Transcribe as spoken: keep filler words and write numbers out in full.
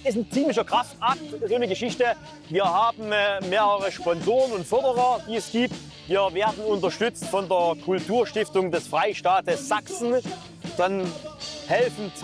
ist ein ziemlicher Kraftakt, so eine Geschichte. Wir haben äh, mehrere Sponsoren und Förderer, die es gibt. Wir werden unterstützt von der Kulturstiftung des Freistaates Sachsen. Dann helfen